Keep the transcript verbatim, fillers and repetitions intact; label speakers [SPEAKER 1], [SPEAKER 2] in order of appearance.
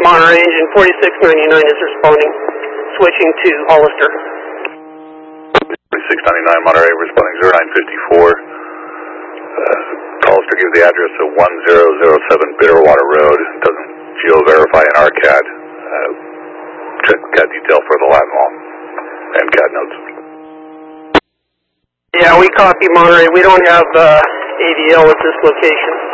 [SPEAKER 1] Monterey, engine forty-six ninety-nine is responding, switching to Hollister.
[SPEAKER 2] forty-six ninety-nine Monterey, responding zero nine fifty-four. Uh, Hollister gives the address of one zero zero seven Bitterwater Road. Doesn't geo-verify in our C A D. Uh, C A D detail for the Latin wall and C A D notes.
[SPEAKER 1] Yeah, we copy Monterey. We don't have uh, A D L at this location.